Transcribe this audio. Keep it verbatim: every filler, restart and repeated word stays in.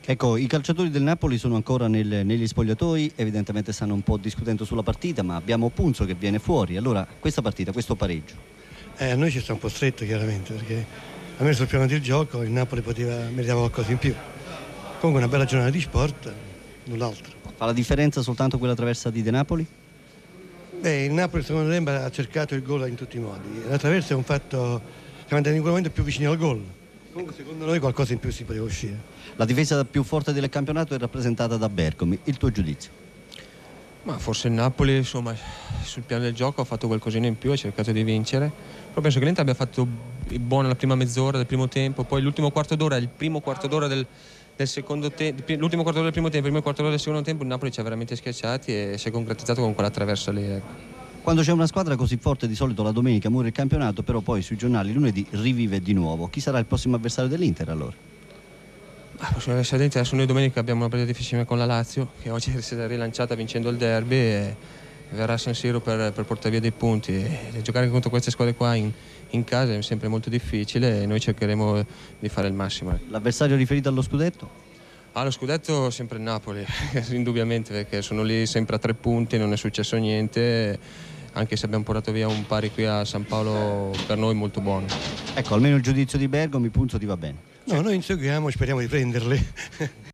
Ecco, i calciatori del Napoli sono ancora nel, negli spogliatoi, evidentemente stanno un po' discutendo sulla partita, ma abbiamo Punzo che viene fuori. Allora, questa partita, questo pareggio. Eh, a noi ci sta un po' stretto chiaramente, perché a me sul piano del gioco il Napoli poteva meritava qualcosa in più. Comunque una bella giornata di sport, null'altro. Fa la differenza soltanto quella traversa di De Napoli? Beh, il Napoli secondo me ha cercato il gol in tutti i modi. La traversa è un fatto che manda in quel momento più vicino al gol. Comunque secondo noi qualcosa in più si poteva uscire. La difesa più forte del campionato è rappresentata da Bergomi. Il tuo giudizio? Ma forse il Napoli, insomma, sul piano del gioco ha fatto qualcosina in più, ha cercato di vincere. Però penso che l'Inter abbia fatto buona la prima mezz'ora del primo tempo, poi l'ultimo quarto d'ora, il primo quarto d'ora del, del secondo tempo, l'ultimo quarto d'ora del primo tempo, il primo quarto d'ora del secondo tempo, il Napoli ci ha veramente schiacciati e si è concretizzato con quella traversa lì. Ecco. Quando c'è una squadra così forte di solito la domenica muore il campionato, però poi sui giornali lunedì rivive di nuovo. Chi sarà il prossimo avversario dell'Inter allora? Ah, il prossimo avversario dell'Inter, adesso noi domenica abbiamo una partita difficile con la Lazio, che oggi si è rilanciata vincendo il derby e verrà a San Siro per, per portare via dei punti. E giocare contro queste squadre qua in, in casa è sempre molto difficile e noi cercheremo di fare il massimo. L'avversario riferito allo scudetto? Ah, lo scudetto sempre il Napoli, indubbiamente, perché sono lì sempre a tre punti, non è successo niente, anche se abbiamo portato via un pari qui a San Paolo per noi molto buono. Ecco, almeno il giudizio di Bergomi, Punzo ti va bene? No, noi inseguiamo e speriamo di prenderli.